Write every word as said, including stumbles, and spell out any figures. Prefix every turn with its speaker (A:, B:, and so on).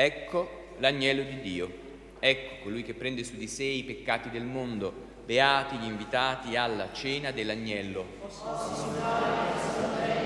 A: Ecco l'agnello di Dio, ecco colui che prende su di sé i peccati del mondo. Beati gli invitati alla cena dell'agnello.